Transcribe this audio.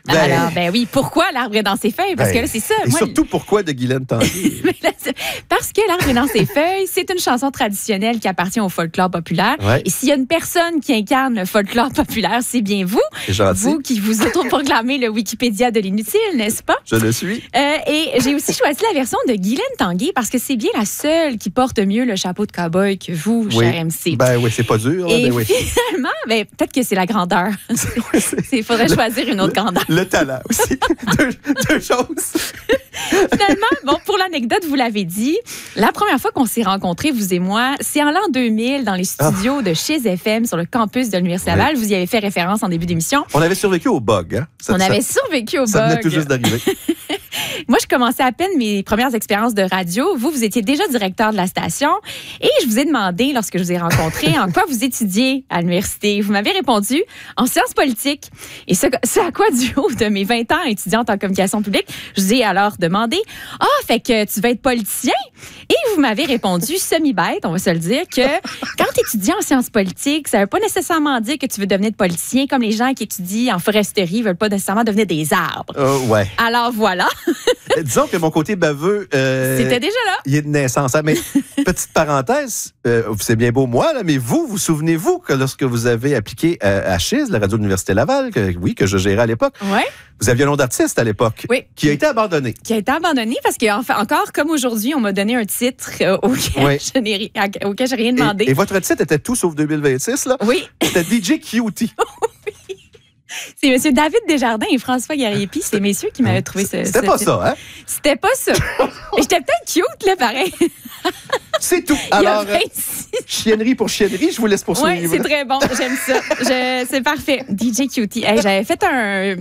Alors, oui, pourquoi l'arbre est dans ses feuilles? Parce que là, c'est ça. Et surtout, pourquoi de Guylaine Tanguay? Parce que l'arbre est dans ses feuilles, c'est une chanson traditionnelle qui appartient au folklore populaire. Ouais. Et s'il y a une personne qui incarne le folklore populaire, c'est bien vous. C'est gentil. Vous qui vous autoproclamez le Wikipédia de l'inutile, n'est-ce pas? Je le suis. Et j'ai aussi choisi la version de Guylaine Tanguay parce que c'est bien la seule qui porte mieux le chapeau de cow-boy que vous, cher MC. Oui, c'est pas dur. Et oui. finalement, peut-être que c'est la grandeur. Il faudrait choisir une autre grandeur. Le talent aussi. deux choses. Finalement, pour l'anecdote, vous l'avez dit, la première fois qu'on s'est rencontrés, vous et moi, c'est en l'an 2000 dans les studios de Chiz FM sur le campus de l'Université Laval. Vous y avez fait référence en début d'émission. On avait survécu au bug. Hein? On avait survécu au bug. Ça venait tout juste d'arriver. Moi, je commençais à peine mes premières expériences de radio. Vous étiez déjà directeur de la station. Et je vous ai demandé, lorsque je vous ai rencontré, en quoi vous étudiez à l'université. Vous m'avez répondu en sciences politiques. Et ce à quoi, du haut de mes 20 ans étudiante en communication publique, je vous ai alors demandé, fait que tu vas être politicien? Et vous m'avez répondu, semi-bête, on va se le dire, que quand tu étudies en sciences politiques, ça ne veut pas nécessairement dire que tu veux devenir politicien, comme les gens qui étudient en foresterie ne veulent pas nécessairement devenir des arbres. Ouais. Alors voilà. Disons que mon côté baveux... C'était déjà là. Il est de naissance. Hein? Mais petite parenthèse, c'est bien beau moi, là, mais vous souvenez-vous que lorsque vous avez appliqué à Chiz, la radio de l'Université Laval, que je gérais à l'époque, vous aviez un nom d'artiste à l'époque, qui a été abandonné. Qui a été abandonné parce qu'encore comme aujourd'hui, on m'a donné un titre auquel je n'ai rien demandé. Et votre titre était tout sauf 2026, là? Oui. C'était DJ Cutie. Oui. C'est M. David Desjardins et François Gariepi, c'est messieurs qui m'avaient trouvé ce C'était pas ça, hein? C'était pas ça. J'étais peut-être cute, là, pareil. C'est tout. Alors, chiennerie pour chiennerie, je vous laisse poursuivre. Oui, c'est très bon. J'aime ça. C'est parfait. DJ Cutie. Hey, j'avais fait un